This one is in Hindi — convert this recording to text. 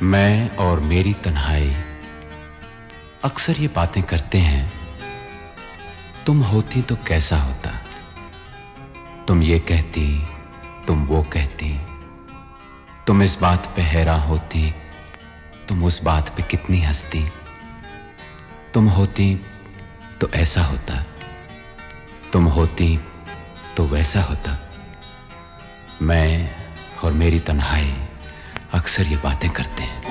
मैं और मेरी तन्हाई अक्सर ये बातें करते हैं, तुम होती तो कैसा होता। तुम ये कहती, तुम वो कहती, तुम इस बात पे हैरान होती, तुम उस बात पे कितनी हंसती। तुम होती तो ऐसा होता, तुम होती तो वैसा होता। मैं और मेरी तन्हाई अक्सर ये बातें करते हैं।